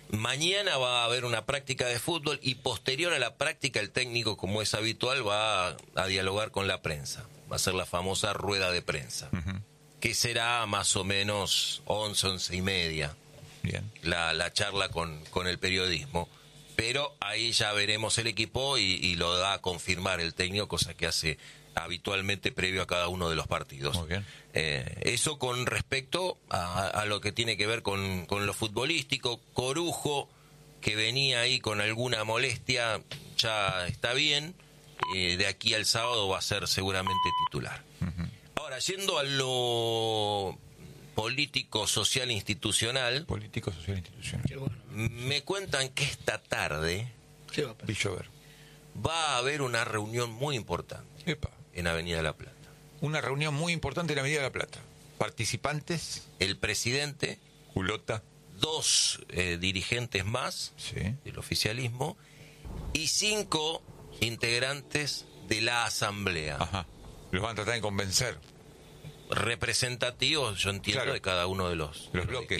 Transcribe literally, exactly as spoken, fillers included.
Mañana va a haber una práctica de fútbol y posterior a la práctica el técnico, como es habitual, va a, a dialogar con la prensa. Va a ser la famosa rueda de prensa, uh-huh. que será más o menos once, once y media. Bien. La, la charla con, con el periodismo. Pero ahí ya veremos el equipo y, y lo da a confirmar el técnico, cosa que hace habitualmente previo a cada uno de los partidos. Muy bien. Eh, eso con respecto a, a lo que tiene que ver con, con lo futbolístico. Corujo, que venía ahí con alguna molestia, ya está bien. Eh, de aquí al sábado va a ser seguramente titular. Uh-huh. Ahora, yendo a lo político, social, institucional. Político, social, institucional. Bueno. Me cuentan que esta tarde va, va a haber una reunión muy importante Epa. en Avenida La Plata. Una reunión muy importante en Avenida La Plata. Participantes. El presidente. Culota. Dos eh, dirigentes más sí. del oficialismo y cinco integrantes de la Asamblea. Ajá. Los van a tratar de convencer. Representativos, yo entiendo, claro. de cada uno de los, los bloques.